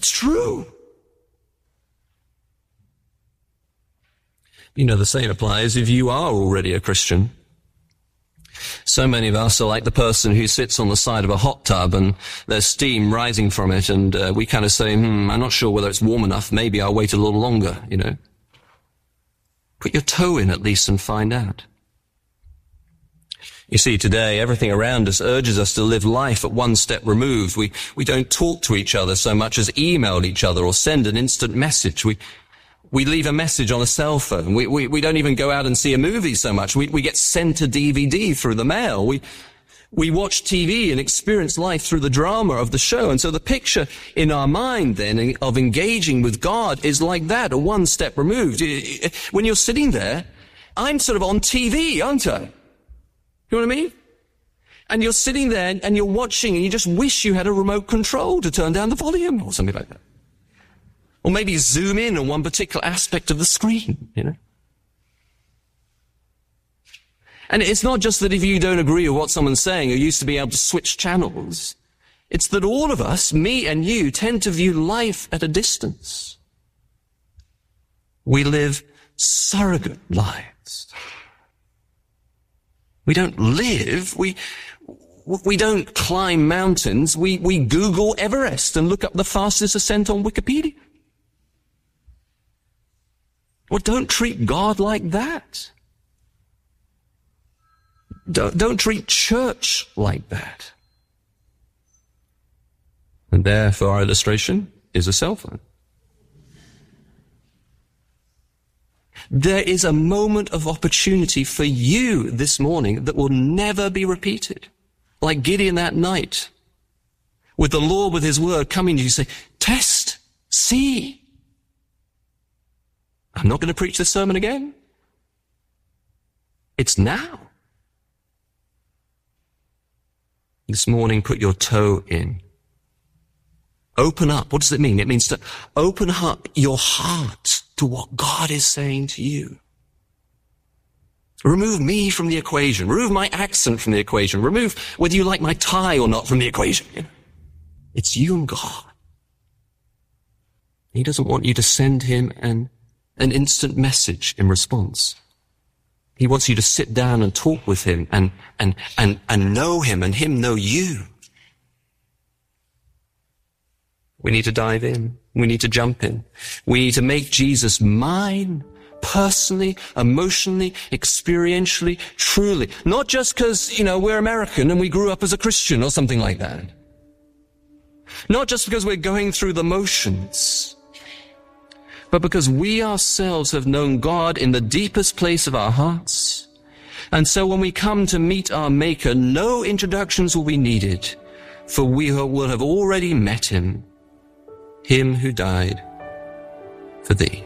It's true. You know, the same applies if you are already a Christian. So many of us are like the person who sits on the side of a hot tub and there's steam rising from it, and we kind of say, I'm not sure whether it's warm enough. Maybe I'll wait a little longer, you know. Put your toe in at least and find out. You see, today, everything around us urges us to live life at one step removed. We don't talk to each other so much as email each other or send an instant message. We leave a message on a cell phone. We don't even go out and see a movie so much. We get sent a DVD through the mail. We watch TV and experience life through the drama of the show. And so the picture in our mind then of engaging with God is like that, a one step removed. When you're sitting there, I'm sort of on TV, aren't I? You know what I mean? And you're sitting there and you're watching and you just wish you had a remote control to turn down the volume or something like that. Or maybe zoom in on one particular aspect of the screen, you know. And it's not just that if you don't agree with what someone's saying, you used to be able to switch channels. It's that all of us, me and you, tend to view life at a distance. We live surrogate lives. We don't live, we don't climb mountains, we Google Everest and look up the fastest ascent on Wikipedia. Well, don't treat God like that. Don't treat church like that. And there, for our illustration, is a cell phone. There is a moment of opportunity for you this morning that will never be repeated. Like Gideon that night, with the Lord, with his word coming to you, say, test, see. I'm not going to preach this sermon again. It's now. This morning, put your toe in. Open up. What does it mean? It means to open up your heart to what God is saying to you. Remove me from the equation. Remove my accent from the equation. Remove whether you like my tie or not from the equation. It's you and God. He doesn't want you to send him an instant message in response. He wants you to sit down and talk with him and know him and him know you. We need to dive in. We need to jump in. We need to make Jesus mine, personally, emotionally, experientially, truly. Not just because, we're American and we grew up as a Christian or something like that. Not just because we're going through the motions, but because we ourselves have known God in the deepest place of our hearts. And so when we come to meet our Maker, no introductions will be needed, for we will have already met him who died for thee.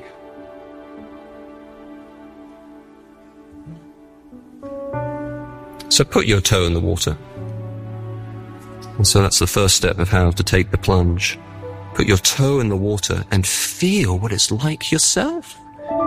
So put your toe in the water. And so that's the first step of how to take the plunge. Put your toe in the water and feel what it's like yourself.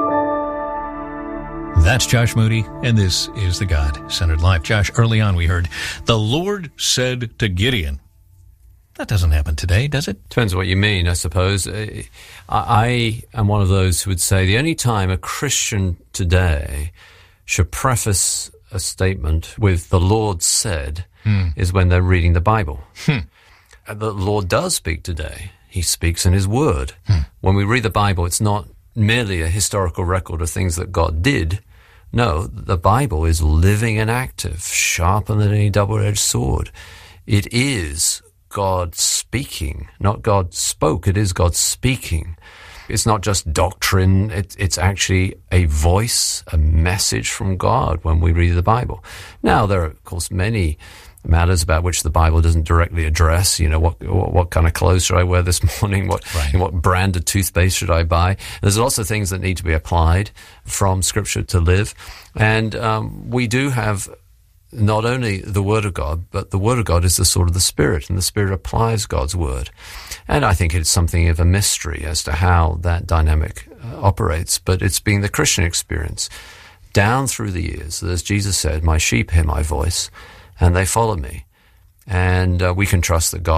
That's Josh Moody, and this is the God-Centered Life. Josh, early on we heard, the Lord said to Gideon. That doesn't happen today, does it? Depends what you mean, I suppose. I am one of those who would say the only time a Christian today should preface a statement with the Lord said is when they're reading the Bible. The Lord does speak today. He speaks in his word. When we read the Bible, it's not merely a historical record of things that God did. No, the Bible is living and active, sharper than any double-edged sword. It is God speaking, not God spoke. It is God speaking. It's not just doctrine. It's actually a voice, a message from God when we read the Bible. Now, there are, of course, many matters about which the Bible doesn't directly address. What kind of clothes should I wear this morning? What brand of toothpaste should I buy? There's lots of things that need to be applied from Scripture to live. And we do have not only the Word of God, but the Word of God is the sword of the Spirit, and the Spirit applies God's Word. And I think it's something of a mystery as to how that dynamic operates, but it's been the Christian experience down through the years. As Jesus said, my sheep hear my voice, and they follow me. And we can trust that God